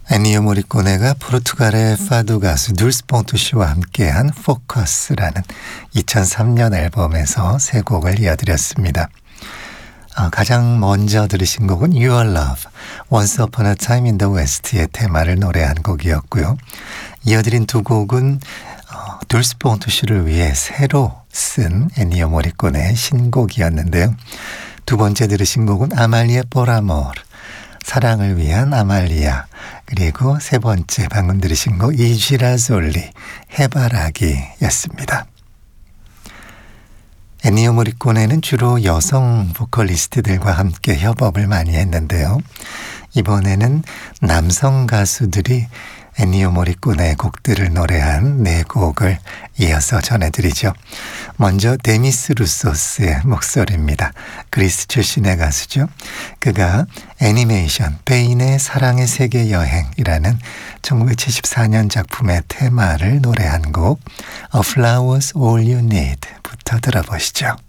에니오 모리코네가 포르투갈의 파도 가수 누르스 폰투시와 함께한 포커스라는 2003년 앨범에서 세 곡을 이어드렸습니다. 가장 먼저 들으신 곡은 Your Love, Once Upon a Time in the West의 테마를 노래한 곡이었고요. 이어드린 두 곡은 누르스 폰투시를 위해 새로 쓴 에니오 모리코네의 신곡이었는데요. 두 번째 들으신 곡은 아말리아 포라모르, 사랑을 위한 아말리아, 그리고 세 번째 방금 들으신 곡 이지라솔리, 해바라기였습니다. 에니오 모리코네는 주로 여성 보컬리스트들과 함께 협업을 많이 했는데요. 이번에는 남성 가수들이 에니오 모리코네의 곡들을 노래한 네 곡을 이어서 전해드리죠. 먼저 데미스 루소스의 목소리입니다. 그리스 출신의 가수죠. 그가 애니메이션 페인의 사랑의 세계 여행이라는 1974년 작품의 테마를 노래한 곡 A Flower's All You Need 부터 들어보시죠.